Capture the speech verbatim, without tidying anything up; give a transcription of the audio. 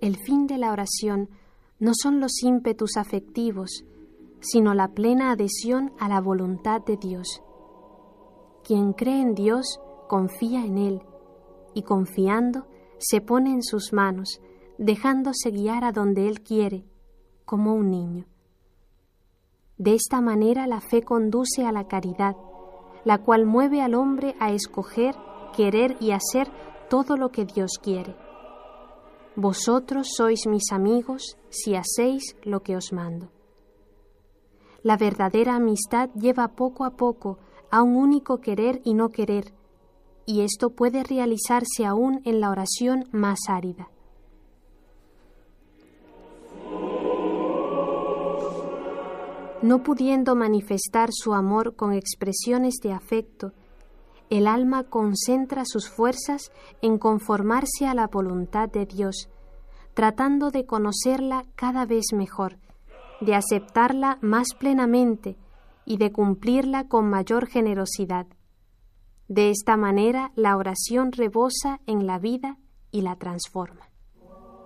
El fin de la oración no son los ímpetus afectivos, sino la plena adhesión a la voluntad de Dios. Quien cree en Dios confía en Él, y confiando se pone en sus manos, dejándose guiar a donde Él quiere, como un niño. De esta manera la fe conduce a la caridad, la cual mueve al hombre a escoger, querer y hacer todo lo que Dios quiere. Vosotros sois mis amigos si hacéis lo que os mando. La verdadera amistad lleva poco a poco a un único querer y no querer, y esto puede realizarse aún en la oración más árida. No pudiendo manifestar su amor con expresiones de afecto, el alma concentra sus fuerzas en conformarse a la voluntad de Dios, tratando de conocerla cada vez mejor, de aceptarla más plenamente y de cumplirla con mayor generosidad. De esta manera la oración rebosa en la vida y la transforma.